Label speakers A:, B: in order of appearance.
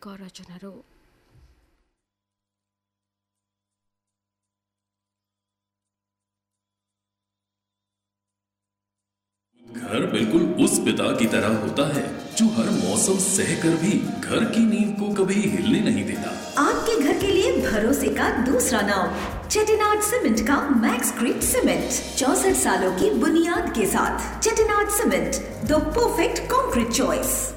A: ರಚನರು.
B: घर बिल्कुल उस पिता की तरह होता है जो हर मौसम सहकर भी घर की नींव को कभी हिलने नहीं देता.
C: आपके घर के लिए भरोसे का दूसरा नाम चेटिनाड सीमेंट का मैक्सक्रीट सीमेंट. 64 सालों की बुनियाद के साथ Chettinad cement, the perfect concrete choice.